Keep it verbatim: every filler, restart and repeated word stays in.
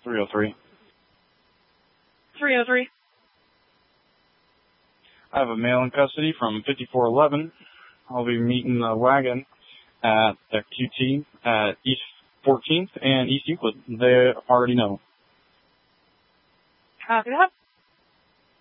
three oh three. three oh three. I have a male in custody from fifty-four eleven. I'll be meeting the wagon at the Q T at East fourteenth and East Euclid. They already know. Copy that.